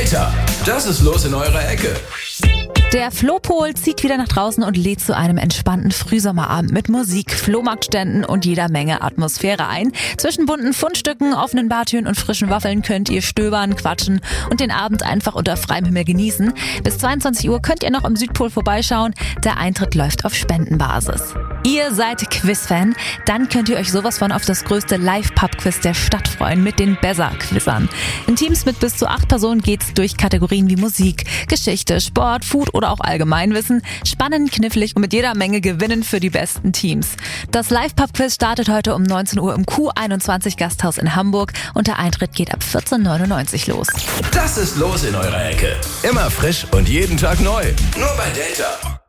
Delta, das ist los in eurer Ecke. Der Flohpol zieht wieder nach draußen und lädt zu einem entspannten Frühsommerabend mit Musik, Flohmarktständen und jeder Menge Atmosphäre ein. Zwischen bunten Fundstücken, offenen Bartüren und frischen Waffeln könnt ihr stöbern, quatschen und den Abend einfach unter freiem Himmel genießen. Bis 22 Uhr könnt ihr noch am Südpol vorbeischauen. Der Eintritt läuft auf Spendenbasis. Ihr seid Quizfan? Dann könnt ihr euch sowas von auf das größte Live-Pub-Quiz der Stadt freuen mit den Buzzer-Quizzern. In Teams mit bis zu 8 Personen geht's durch Kategorien wie Musik, Geschichte, Sport, Food oder auch Allgemeinwissen. Spannend, knifflig und mit jeder Menge Gewinnen für die besten Teams. Das Live-Pub-Quiz startet heute um 19 Uhr im Q21 Gasthaus in Hamburg und der Eintritt geht ab 14,99 los. Das ist los in eurer Ecke. Immer frisch und jeden Tag neu. Nur bei Delta.